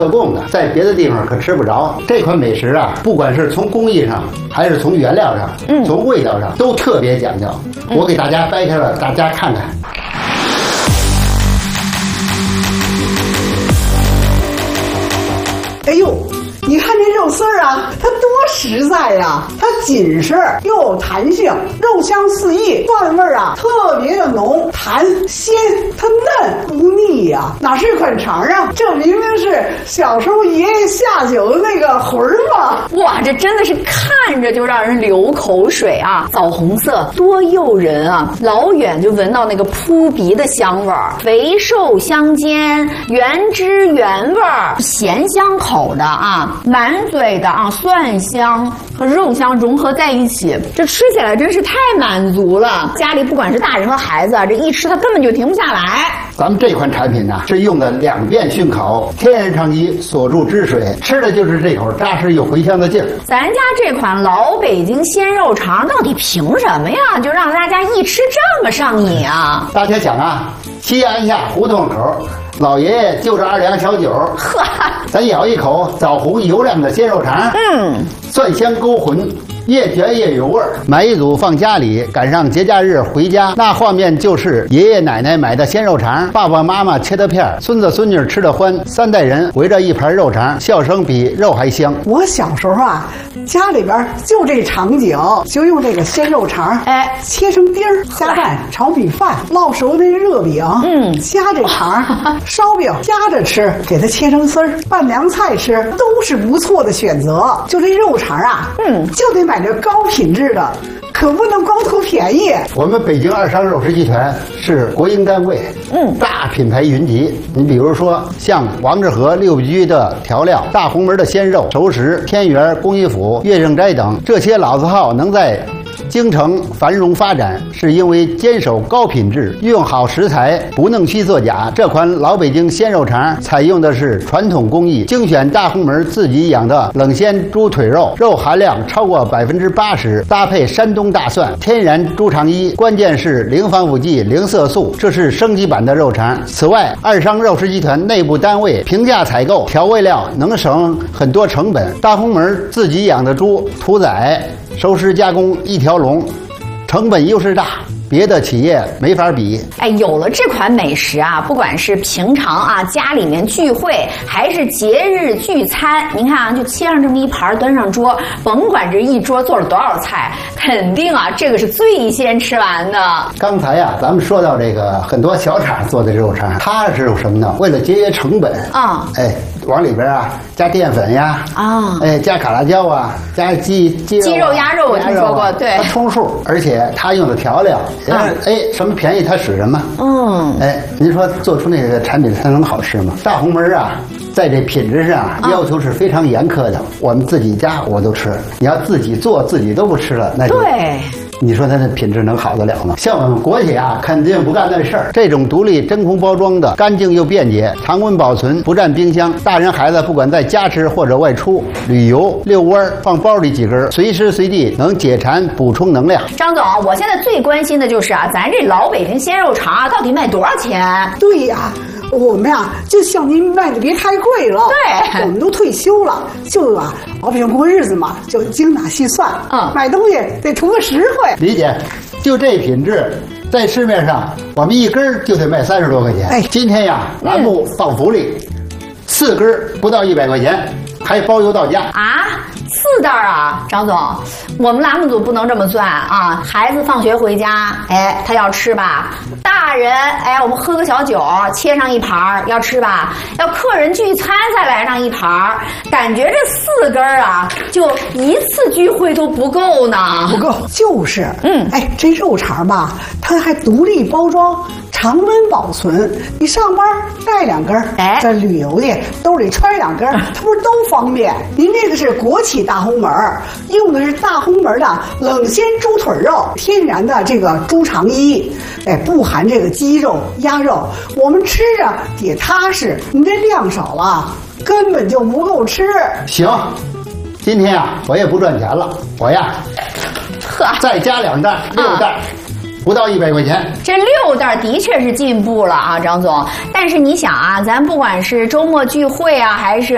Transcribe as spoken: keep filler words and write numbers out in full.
特供的，在别的地方可吃不着。这款美食啊，不管是从工艺上，还是从原料上，嗯，从味道上，都特别讲究。嗯、我给大家掰开了，大家看看。 哎呦！你看这肉丝儿啊，它多实在呀、啊！它紧实又有弹性，肉香四溢，蒜味儿啊特别的浓，弹鲜，它嫩不腻呀、啊，哪是款肠啊？这明明是小时候爷爷下酒的那个魂儿嘛！ 哇，这真的是看着就让人流口水啊！枣红色多诱人啊，老远就闻到那个扑鼻的香味儿，肥瘦相间，原汁原味儿，咸香口的啊。满嘴的啊，蒜香和肉香融合在一起，这吃起来真是太满足了。家里不管是大人和孩子，这一吃他根本就停不下来。 咱们这款产品呢，是用的两遍熏烤，天然长衣锁住汁水，吃的就是这口扎实又回香的劲儿。 咱家这款老北京鲜肉肠到底凭什么呀？就让大家一吃这么上瘾啊？ 大家想啊，西安下胡同口。老爷爷就着二两小酒，呵，咱咬一口枣红油亮的鲜肉肠，嗯，蒜香勾魂，越嚼越有味儿。买一组放家里，赶上节假日回家，那画面就是爷爷奶奶买的鲜肉肠，爸爸妈妈切的片，孙子孙女吃的欢，三代人围着一盘肉肠，笑声比肉还香。 我小时候啊，家里边就这场景，就用这个鲜肉肠，哎，切成丁儿，下饭炒米饭，烙熟那热饼，嗯，夹这肠。烧饼夹着吃，给它切成丝儿，拌凉菜吃，都是不错的选择。就这肉肠啊，嗯，就得买这高品质的，可不能光图便宜。 我们北京二商肉食集团是国营单位，嗯，大品牌云集。你比如说像王致和六居的调料、大红门的鲜肉、熟食、天元、工艺府、乐正斋等这些老字号能在京城繁荣发展，是因为坚守高品质，用好食材，不弄虚作假。这款老北京鲜肉肠采用的是传统工艺，精选大红门自己养的冷鲜猪腿肉，肉含量超过百分之八十，搭配山东大蒜，天然猪肠衣，关键是零防腐剂、零色素，这是升级版的肉肠。此外，二商肉食集团内部单位平价采购调味料，能省很多成本。大红门自己养的猪屠宰。熟食加工一条龙，成本优势大，别的企业没法比。 哎，有了这款美食啊，不管是平常啊家里面聚会，还是节日聚餐，您看啊，就切上这么一盘端上桌，甭管这一桌做了多少菜，肯定啊这个是最先吃完的。 刚才呀、啊，咱们说到这个很多小厂做的肉肠，它是有什么呢？为了节约成本啊，哎，往里边啊加淀粉呀，啊，哎加卡拉椒啊，加鸡鸡肉、啊、 鸡肉、鸭肉，我听说过，对， 它充数，而且它用的调料。嗯，哎，什么便宜它使什么。嗯，哎，您说做出那个产品它能好吃吗？大红门啊，在这品质上要求是非常严苛的。我们自己家我都吃，你要自己做自己都不吃了，那就对。 你说它的品质能好得了吗？像我们国企啊，肯定不干那事儿。这种独立真空包装的，干净又便捷，常温保存，不占冰箱。大人孩子不管在家吃或者外出旅游遛弯儿，放包里几根，随时随地能解馋补充能量。 张总，我现在最关心的就是啊，咱这老北京鲜肉肠啊，到底卖多少钱？ 对呀。我们呀，就像您卖的别太贵了。对，我们都退休了，就啊，老百姓过日子嘛，就精打细算。嗯，买东西得图个实惠。 理解，就这品质，在市面上我们一根就得卖三十多块钱。哎，今天呀，栏目放福利，四根不到一百块钱，还包邮到家啊。四袋啊，张总，我们栏目组不能这么算啊！孩子放学回家，哎，他要吃吧；大人，哎，我们喝个小酒，切上一盘，要吃吧；要客人聚餐再来上一盘，感觉这四根啊，就一次聚会都不够呢。 不够，就是，嗯，哎，这肉肠吧，它还独立包装。常温保存，你上班带两根，哎，这旅游去兜里揣两根，它不是都方便？您这个是国企大红门，用的是大红门的冷鲜猪腿肉，天然的这个猪肠衣，哎，不含这个鸡肉、鸭肉，我们吃着也踏实。你这量少了，根本就不够吃。 行，今天啊，我也不赚钱了，我呀，再加两袋，六袋。嗯不到一百块钱， 这六袋的确是进步了啊，张总。但是你想啊，咱不管是周末聚会啊，还是